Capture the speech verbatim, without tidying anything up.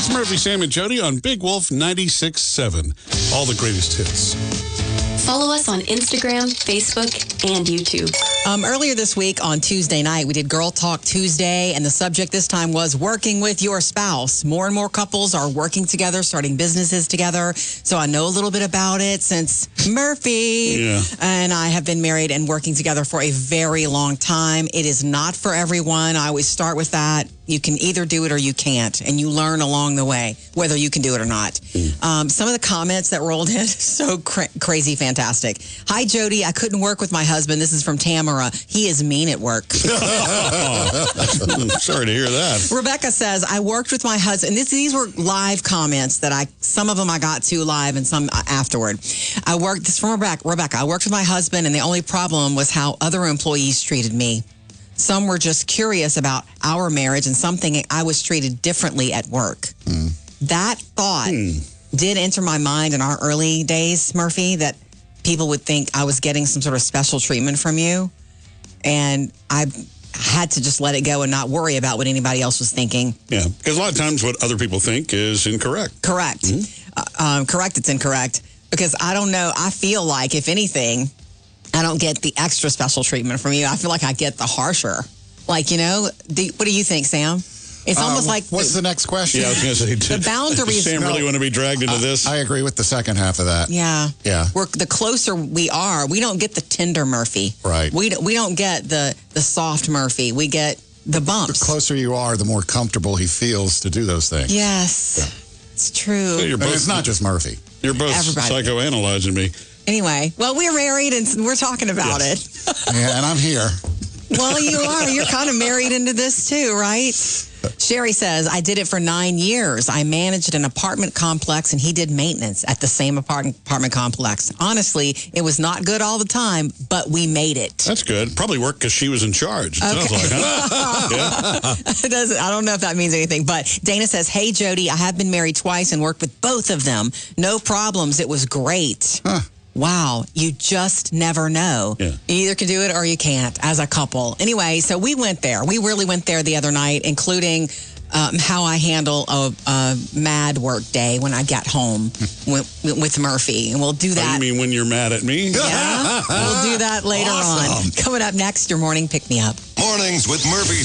It's Murphy, Sam, and Jody on Big Wolf ninety-six point seven. All the greatest hits. Follow us on Instagram, Facebook, and YouTube. Um, earlier this week on Tuesday night, we did Girl Talk Tuesday, and the subject this time was working with your spouse. More and more couples are working together, starting businesses together. So I know a little bit about it since Murphy Yeah. and I have been married and working together for a very long time. It is not for everyone. I always start with that. You can either do it or you can't, and you learn along the way whether you can do it or not. Mm. Um, some of the comments that rolled in, so cra- crazy fantastic. Hi, Jody. I couldn't work with my husband. This is from Tamara. He is mean at work. I'm sorry to hear that. Rebecca says, I worked with my husband. This, these were live comments that I, some of them I got to live and some afterward. I worked, this is from Rebecca. Rebecca, I worked with my husband, and the only problem was how other employees treated me. Some were just curious about our marriage and some thinking I was treated differently at work. Mm. That thought mm. did enter my mind in our early days, Murphy, that people would think I was getting some sort of special treatment from you. And I had to just let it go and not worry about what anybody else was thinking. Yeah, because a lot of times what other people think is incorrect. Correct. Mm-hmm. Uh, um, correct, it's incorrect. Because I don't know, I feel like, if anything, I don't get the extra special treatment from you. I feel like I get the harsher. Like, you know, the, what do you think, Sam? It's almost uh, like... What's the, the next question? Yeah, I was going to say... The boundaries... Does Sam really no, want to be dragged into I, this? I agree with the second half of that. Yeah. Yeah. We're, the closer we are, we don't get the tender Murphy. Right. We, we don't get the, the soft Murphy. We get the bumps. The closer you are, the more comfortable he feels to do those things. Yes. Yeah. It's true. So you're both, and it's not just Murphy. You're both Everybody. psychoanalyzing me. Anyway, well, we're married and we're talking about yes. it. Yeah, and I'm here. Well, you are. You're kind of married into this too, right? Sherry says, I did it for nine years. I managed an apartment complex and he did maintenance at the same apartment, apartment complex. Honestly, it was not good all the time, but we made it. That's good. Probably worked because she was in charge. It okay. sounds like, huh? Yeah. It doesn't, I don't know if that means anything, but Dana says, hey, Jody, I have been married twice and worked with both of them. No problems. It was great. Huh. Wow, you just never know. Yeah. You either can do it or you can't as a couple. Anyway, so we went there. We really went there the other night, including um, how I handle a, a mad work day when I get home with, with Murphy. And we'll do that. Oh, you mean when you're mad at me? Yeah, we'll do that later awesome. on. Coming up next, your morning pick-me-up. Mornings with Murphy,